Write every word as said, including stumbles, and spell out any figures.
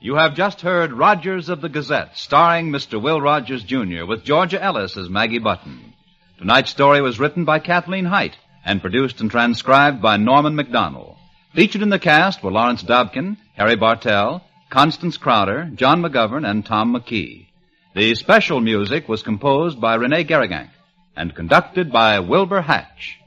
You have just heard Rogers of the Gazette, starring Mister Will Rogers, Junior, with Georgia Ellis as Maggie Button. Tonight's story was written by Kathleen Height and produced and transcribed by Norman MacDonald. Featured in the cast were Lawrence Dobkin, Harry Bartell, Constance Crowder, John McGovern, and Tom McKee. The special music was composed by Rene Garrigank and conducted by Wilbur Hatch.